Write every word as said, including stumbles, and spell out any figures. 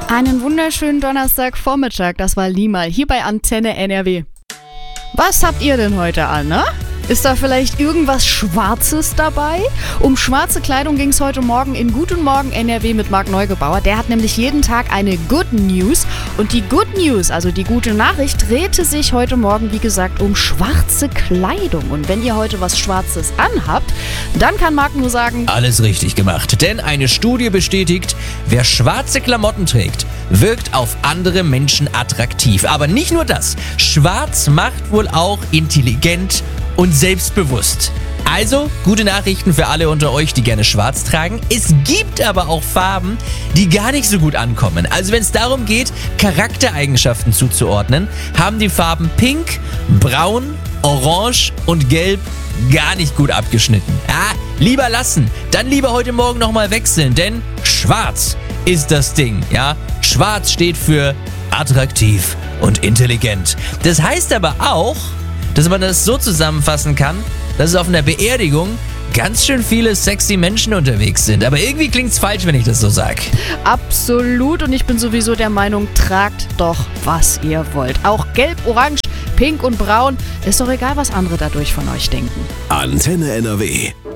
Einen wunderschönen Donnerstagvormittag, das war Limal hier bei Antenne N R W. Was habt ihr denn heute an, ne? Ist da vielleicht irgendwas Schwarzes dabei? Um schwarze Kleidung ging es heute Morgen in Guten Morgen N R W mit Marc Neugebauer. Der hat nämlich jeden Tag eine Good News. Und die Good News, also die gute Nachricht, drehte sich heute Morgen, wie gesagt, um schwarze Kleidung. Und wenn ihr heute was Schwarzes anhabt, dann kann Marc nur sagen: Alles richtig gemacht. Denn eine Studie bestätigt, wer schwarze Klamotten trägt, wirkt auf andere Menschen attraktiv. Aber nicht nur das. Schwarz macht wohl auch intelligent und selbstbewusst. Also, gute Nachrichten für alle unter euch, die gerne schwarz tragen. Es gibt aber auch Farben, die gar nicht so gut ankommen. Also wenn es darum geht, Charaktereigenschaften zuzuordnen, haben die Farben Pink, Braun, Orange und Gelb gar nicht gut abgeschnitten. Ah, lieber lassen. Dann lieber heute Morgen nochmal wechseln, denn schwarz ist das Ding, ja? Schwarz steht für attraktiv und intelligent. Das heißt aber auch, dass man das so zusammenfassen kann, dass es auf einer Beerdigung ganz schön viele sexy Menschen unterwegs sind. Aber irgendwie klingt's falsch, wenn ich das so sag. Absolut, und ich bin sowieso der Meinung, tragt doch, was ihr wollt. Auch gelb, orange, pink und braun. Ist doch egal, was andere dadurch von euch denken. Antenne N R W.